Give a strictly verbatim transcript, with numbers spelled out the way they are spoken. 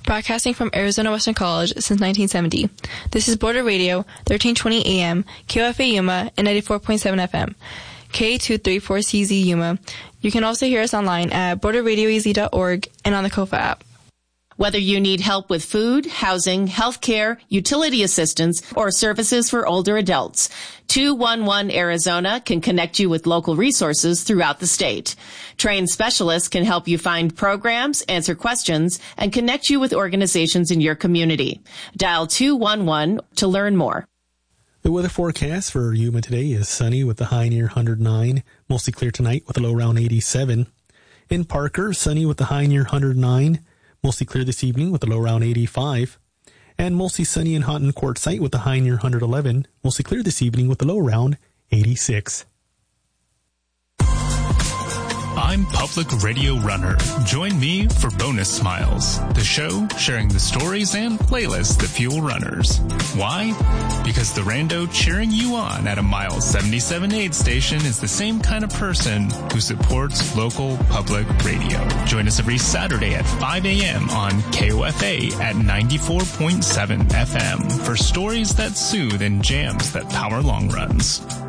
broadcasting from Arizona Western College since nineteen seventy. This is Border Radio, thirteen twenty A M, K O F A Yuma, and ninety-four point seven F M. K two thirty-four C Z Yuma. You can also hear us online at border radio e z dot org and on the Kofa app. Whether you need help with food, housing, healthcare, utility assistance, or services for older adults, two one one Arizona can connect you with local resources throughout the state. Trained specialists can help you find programs, answer questions, and connect you with organizations in your community. Dial two one one to learn more. The weather forecast for Yuma today is sunny with a high near one hundred nine, mostly clear tonight with a low around eighty-seven. In Parker, sunny with a high near one hundred nine, mostly clear this evening with a low around eighty-five. And mostly sunny in Houghton Quartzsite with a high near one hundred eleven, mostly clear this evening with a low around eighty-six. I'm Public Radio Runner. Join me for Bonus Smiles, the show sharing the stories and playlists that fuel runners. Why? Because the rando cheering you on at a mile seventy-seven aid station is the same kind of person who supports local public radio. Join us every Saturday at five A M on K O F A at ninety-four point seven F M for stories that soothe and jams that power long runs.